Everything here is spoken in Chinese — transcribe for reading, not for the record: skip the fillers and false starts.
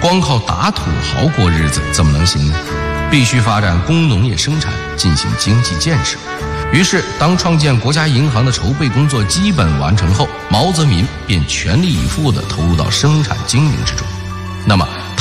光靠打土豪过日子怎么能行呢？必须发展工农业生产，进行经济建设。于是，当创建国家银行的筹备工作基本完成后，毛泽民便全力以赴地投入到生产经营之中。那么，